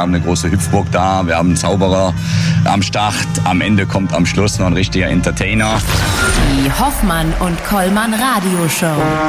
haben eine große Hüpfburg da, wir haben einen Zauberer am Start. Am Ende kommt am Schluss noch ein richtiger Entertainer. Die Hoffmann und Kollmann Radioshow.